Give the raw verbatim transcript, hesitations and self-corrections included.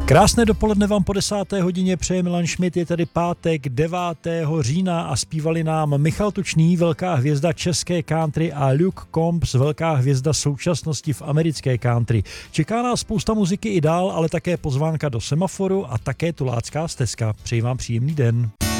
Krásné dopoledne vám po desáté hodině přeje Milan Šmit, je tady pátek devátého října a zpívali nám Michal Tučný, velká hvězda české country, a Luke Combs, velká hvězda současnosti v americké country. Čeká nás spousta muziky i dál, ale také pozvánka do Semaforu a také tulácká stezka. Přeji vám příjemný den.